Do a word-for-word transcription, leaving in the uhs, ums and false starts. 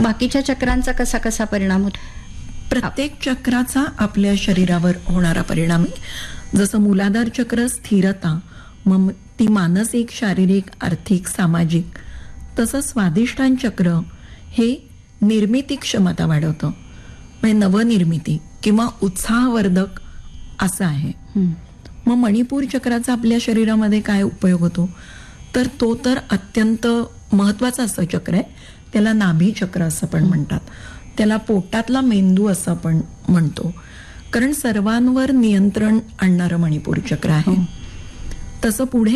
बाकीच्या चक्रांचा कसा कसा परिणाम होतो? प्रत्येक चक्राचा आपल्या शरीरावर होणारा परिणाम आहे. जसं मूलाधार चक्र स्थिरता, मग ती मानसिक, शारीरिक, आर्थिक, सामाजिक. तसं स्वाधिष्ठान चक्र हे निर्मिती क्षमता वाढवतं, म्हणजे नवनिर्मिती किंवा उत्साहवर्धक असं आहे. मग मणिपूर चक्राचा आपल्या शरीरामध्ये काय उपयोग होतो, तर तो तर अत्यंत महत्वाचं असं चक्र आहे. त्याला नाभी चक्र असं पण म्हणतात. त्याला पोटातला मेंदू असं आपण म्हणतो, कारण सर्वांवर नियंत्रण आणणारं मणिपूर चक्र आहे. तसं पुढे